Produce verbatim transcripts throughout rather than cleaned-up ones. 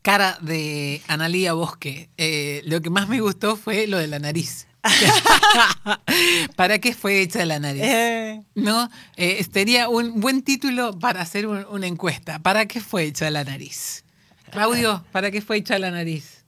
cara de Analía Bosque. Eh, lo que más me gustó fue lo de la nariz. ¿Para qué fue hecha la nariz? Eh. ¿No? Eh, sería un buen título para hacer un, una encuesta. ¿Para qué fue hecha la nariz? Claudio, ¿para qué fue hecha la nariz?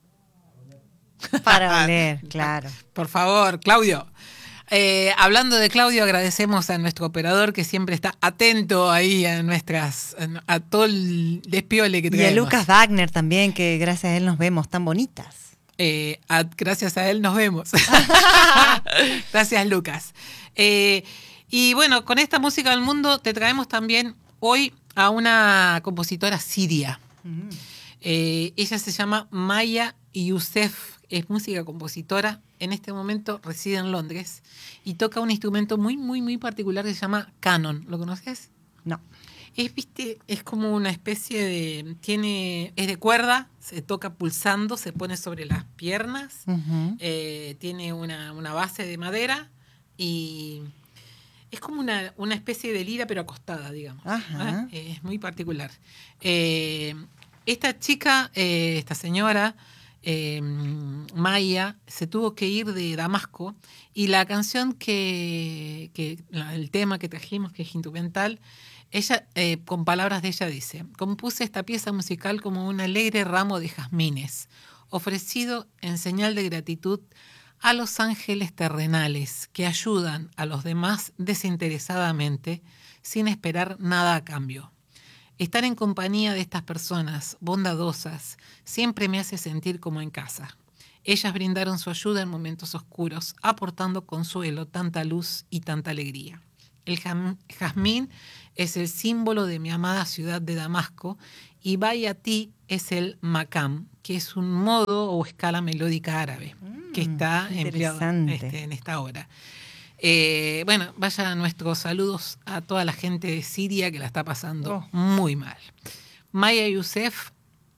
Para oler, claro. Por favor, Claudio. Eh, hablando de Claudio, agradecemos a nuestro operador que siempre está atento ahí a nuestras, a todo el despiole que traemos. Y a Lucas Wagner también, que gracias a él nos vemos tan bonitas. Eh, a, gracias a él nos vemos. Gracias, Lucas. Eh, y bueno, con esta música del mundo te traemos también hoy a una compositora siria. Mm. Eh, ella se llama Maya Youssef, es música compositora. En este momento reside en Londres y toca un instrumento muy, muy, muy particular que se llama canon. ¿Lo conoces? No. Es, viste, es como una especie de... tiene es de cuerda, se toca pulsando, se pone sobre las piernas, uh-huh. eh, tiene una, una base de madera y es como una, una especie de lira pero acostada, digamos. Ajá. ¿eh? Es muy particular. Eh, esta chica, eh, esta señora... Eh, Maya se tuvo que ir de Damasco y la canción que, que la, el tema que trajimos, que es instrumental, ella eh, con palabras de ella dice: compuse esta pieza musical como un alegre ramo de jazmines ofrecido en señal de gratitud a los ángeles terrenales que ayudan a los demás desinteresadamente sin esperar nada a cambio. Estar en compañía de estas personas bondadosas siempre me hace sentir como en casa. Ellas brindaron su ayuda en momentos oscuros, aportando consuelo, tanta luz y tanta alegría. El jazmín es el símbolo de mi amada ciudad de Damasco y Bayatí es el makam, que es un modo o escala melódica árabe mm, que está empleado este, en esta obra. Eh, bueno, vaya nuestros saludos a toda la gente de Siria que la está pasando oh. muy mal. Maya Youssef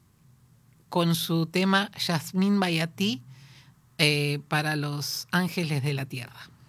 con su tema Yasmín Bayatí eh, para los ángeles de la tierra.